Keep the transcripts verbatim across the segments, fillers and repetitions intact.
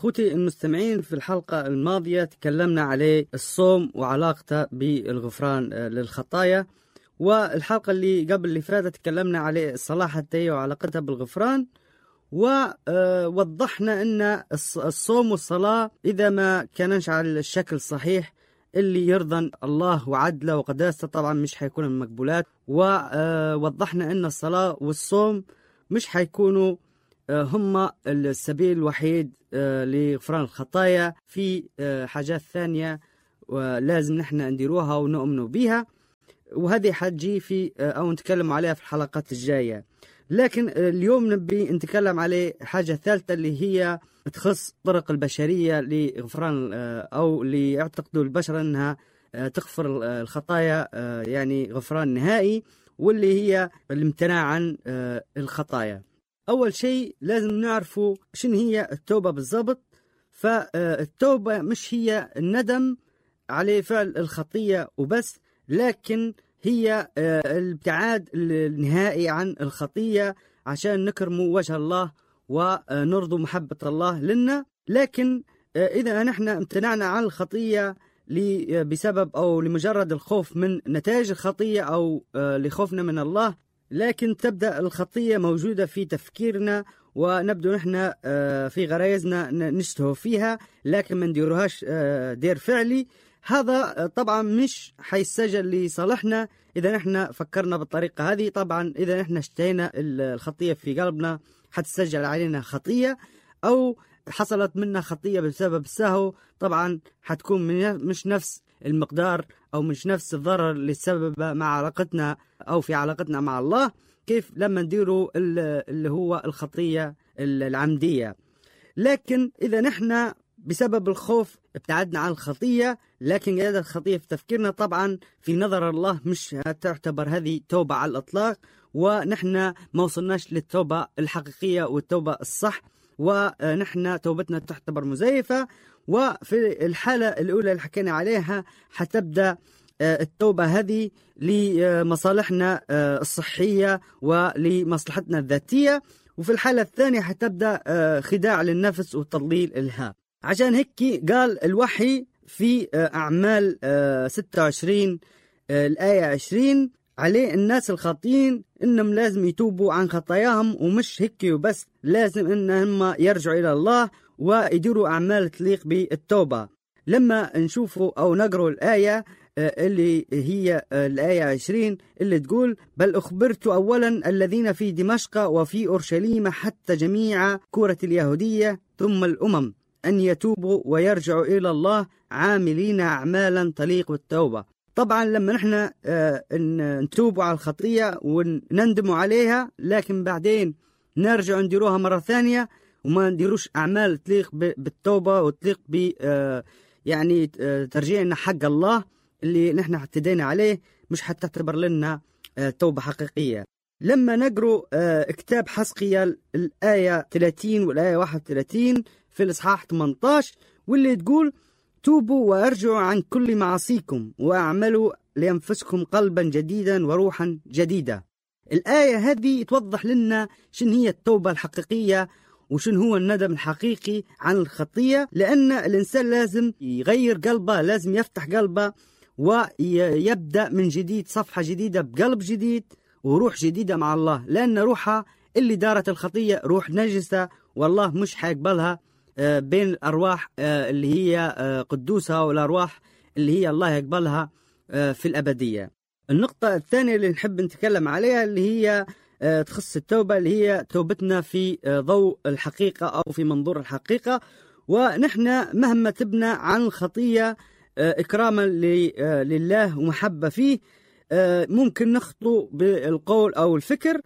خوتي المستمعين، في الحلقة الماضية تكلمنا عليه الصوم وعلاقته بالغفران للخطايا، والحلقة اللي قبل اللي فاتت تكلمنا عليه الصلاة حتى وعلاقتها بالغفران، ووضحنا أن الصوم والصلاة إذا ما كانش على الشكل الصحيح اللي يرضى الله وعدله وقداسته طبعا مش حيكون من المقبولات. ووضحنا أن الصلاة والصوم مش حيكونوا هم السبيل الوحيد لغفران الخطايا، في حاجات ثانية ولازم نحن نديروها ونؤمنوا بها، وهذه حتجي في أو نتكلم عليها في الحلقات الجاية. لكن اليوم نبي نتكلم عليه حاجة ثالثة اللي هي تخص طرق البشرية لغفران أو اللي يعتقدوا البشر أنها تغفر الخطايا، يعني غفران نهائي، واللي هي الامتناع عن الخطايا. أول شيء لازم نعرفوا شنو هي التوبة بالضبط. فالتوبة مش هي الندم على فعل الخطية وبس، لكن هي الابتعاد النهائي عن الخطية عشان نكرموا وجه الله ونرضوا محبة الله لنا. لكن إذا نحن امتنعنا عن الخطية بسبب أو لمجرد الخوف من نتائج الخطية أو لخوفنا من الله، لكن تبدأ الخطية موجودة في تفكيرنا ونبدو نحن في غرايزنا نشتهوا فيها، لكن ما نديروهاش دير فعلي. هذا طبعا مش حيسجل لصالحنا إذا نحن فكرنا بالطريقة هذه. طبعا إذا نحن اشتهينا الخطية في قلبنا حتسجل علينا خطية، أو حصلت منا خطية بسبب السهو طبعا حتكون من مش نفس المقدار أو مش نفس الضرر اللي سبب مع علاقتنا أو في علاقتنا مع الله، كيف لما نديروا اللي هو الخطية العمدية. لكن إذا نحن بسبب الخوف ابتعدنا عن الخطية، لكن هذا الخطية في تفكيرنا طبعا في نظر الله مش تعتبر هذه توبة على الأطلاق، ونحن ما وصلناش للتوبة الحقيقية والتوبة الصح، ونحن توبتنا تعتبر مزيفة. وفي الحالة الأولى اللي حكينا عليها حتبدأ التوبة هذه لمصالحنا الصحية ولمصلحتنا الذاتية، وفي الحالة الثانية حتبدأ خداع للنفس وتضليل الها. عشان هيك قال الوحي في أعمال ستة وعشرين الآية عشرين عليه الناس الخاطئين إنهم لازم يتوبوا عن خطاياهم، ومش هيك وبس، لازم إنهم يرجعوا إلى الله ويديروا أعمال تليق بالتوبة. لما نشوفوا أو نقرأ الآية اللي هي الآية عشرين اللي تقول: بل أخبرت أولا الذين في دمشق وفي أورشليم حتى جميع كرة اليهودية ثم الأمم أن يتوبوا ويرجعوا إلى الله عاملين أعمالا تليق بالتوبة. طبعا لما نحن نتوبوا على الخطية ونندموا عليها، لكن بعدين نرجع نديروها مرة ثانية وما نديروش أعمال تليق بالتوبة وتليق ب يعني ترجيعنا حق الله اللي نحن اعتدينا عليه، مش حتعتبر لنا توبة حقيقية. لما نقرأ كتاب حزقيال الآية ثلاثين والآية واحد وثلاثين في الإصحاح ثمانية عشر، واللي تقول: توبوا وارجعوا عن كل معاصيكم واعملوا لأنفسكم قلبا جديدا وروحا جديدة. الآية هذه توضح لنا شن هي التوبة الحقيقية وشن هو الندم الحقيقي عن الخطية، لأن الإنسان لازم يغير قلبه، لازم يفتح قلبه ويبدأ من جديد، صفحة جديدة بقلب جديد وروح جديدة مع الله، لأن روحها اللي دارت الخطية روح نجسة، والله مش حيقبلها بين الأرواح اللي هي قدوسة والأرواح اللي هي الله يقبلها في الأبدية. النقطة الثانية اللي نحب نتكلم عليها اللي هي تخص التوبة، اللي هي توبتنا في ضوء الحقيقة أو في منظور الحقيقة. ونحن مهما تبنى عن الخطية إكراما لله ومحبة فيه، ممكن نخطو بالقول أو الفكر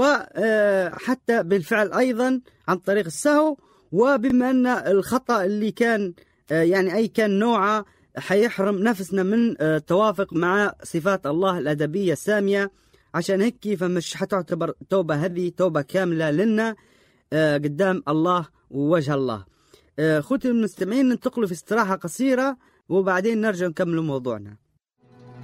وحتى بالفعل أيضا عن طريق السهو. وبما أن الخطأ اللي كان يعني أي كان نوعه حيحرم نفسنا من توافق مع صفات الله الأدبية السامية، عشان هيك فمش حتعتبر توبة هذه توبة كاملة لنا قدام الله ووجه الله. خوتي المستمعين، ننتقلوا في استراحة قصيرة وبعدين نرجع نكمل موضوعنا.